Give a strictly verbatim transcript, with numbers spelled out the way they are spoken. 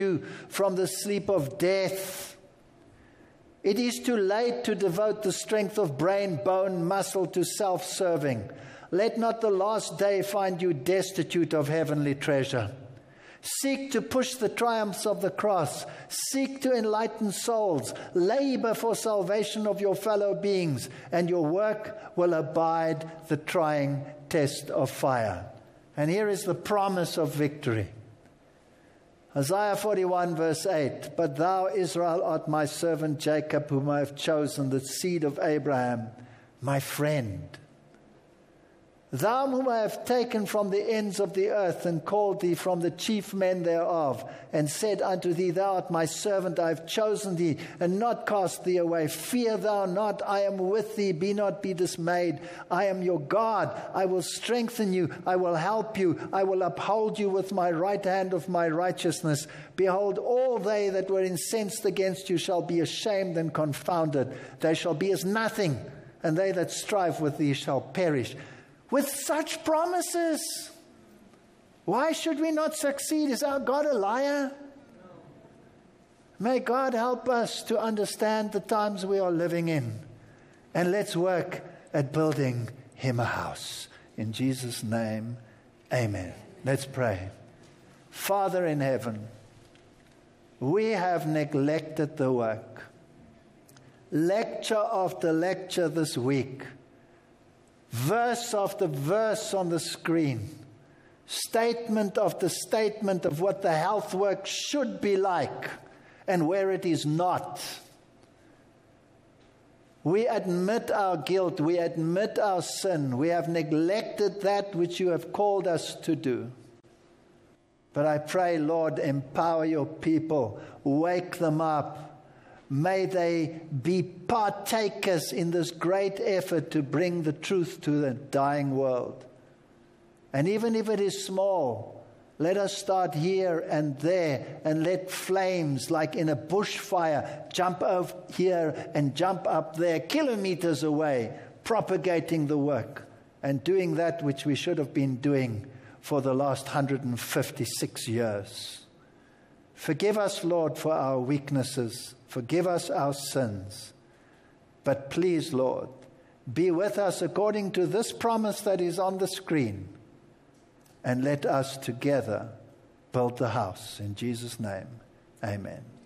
you from the sleep of death. It is too late to devote the strength of brain, bone, muscle to self-serving. Let not the last day find you destitute of heavenly treasure. Seek to push the triumphs of the cross. Seek to enlighten souls. Labor for salvation of your fellow beings, and your work will abide the trying test of fire. And here is the promise of victory. Isaiah forty-one verse eight, But thou, Israel, art my servant Jacob, whom I have chosen, the seed of Abraham, my friend. Thou whom I have taken from the ends of the earth, and called thee from the chief men thereof, and said unto thee, Thou art my servant, I have chosen thee, and not cast thee away. Fear thou not, I am with thee, be not be dismayed. I am your God, I will strengthen you, I will help you, I will uphold you with my right hand of my righteousness. Behold, all they that were incensed against you shall be ashamed and confounded. They shall be as nothing, and they that strive with thee shall perish. With such promises, why should we not succeed? Is our God a liar? May God help us to understand the times we are living in. And let's work at building him a house. In Jesus' name, amen. Let's pray. Father in heaven, we have neglected the work. Lecture after lecture this week. Verse after verse on the screen. Statement after statement of what the health work should be like and where it is not. We admit our guilt. We admit our sin. We have neglected that which you have called us to do. But I pray, Lord, empower your people. Wake them up. May they be partakers in this great effort to bring the truth to the dying world. And even if it is small, let us start here and there and let flames, like in a bushfire, jump over here and jump up there, kilometers away, propagating the work and doing that which we should have been doing for the last one hundred fifty-six years. Forgive us, Lord, for our weaknesses. Forgive us our sins. But please, Lord, be with us according to this promise that is on the screen. And let us together build the house. In Jesus' name, amen.